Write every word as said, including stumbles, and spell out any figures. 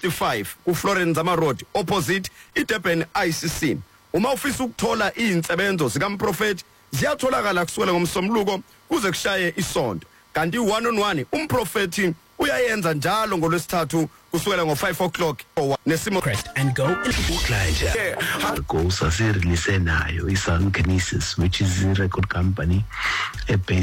sixty-five ku Florence Zama Road opposite iDurban I C C. Uma ufisa ukuthola izinsebenzo zikaMprofeti ziyatholakala kusukela ngomsombuluko kuze kushaye isonto. Kanti one on one umprofeti uyayenza njalo ngolwesithathu kusukela ngo five o'clock nesimo Crest and go Uklanja goals asirelease nayo iSun Kinesis, which is a record company